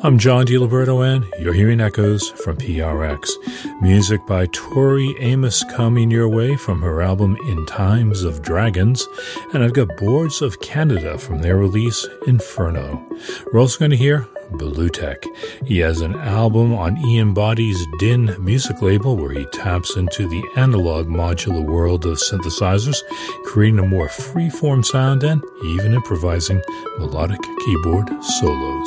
I'm John DiLiberto, and you're hearing echoes from PRX. Music by Tori Amos coming your way from her album In Times of Dragons, and I've got Boards of Canada from their release Inferno. We're also going to hear Bluetech. He has an album on Ian Body's Din music label where he taps into the analog modular world of synthesizers, creating a more free-form sound and even improvising melodic keyboard solos.